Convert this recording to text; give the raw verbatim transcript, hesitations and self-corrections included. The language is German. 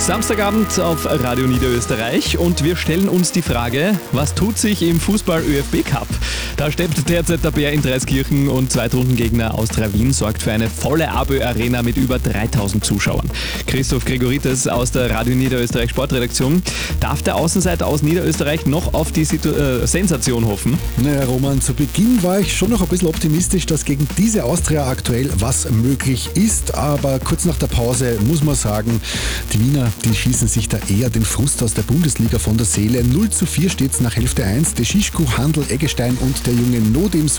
Samstagabend auf Radio Niederösterreich und wir stellen uns die Frage, was tut sich im Fußball-ÖFB-Cup? Da steppt derzeit der Bär in Dreiskirchen und Zweitrundengegner Austria Wien sorgt für eine volle ABÖ-Arena mit über dreitausend Zuschauern. Christoph Gregoritis aus der Radio Niederösterreich Sportredaktion. Darf der Außenseiter aus Niederösterreich noch auf die Situ- äh, Sensation hoffen? Naja, Roman, zu Beginn war ich schon noch ein bisschen optimistisch, dass gegen diese Austria aktuell was möglich ist, aber kurz nach der Pause muss man sagen, die Wiener, die schießen sich da eher den Frust aus der Bundesliga von der Seele. null zu vier steht es nach Hälfte eins. Deschisku, Handl, Eggestein und der junge Nodim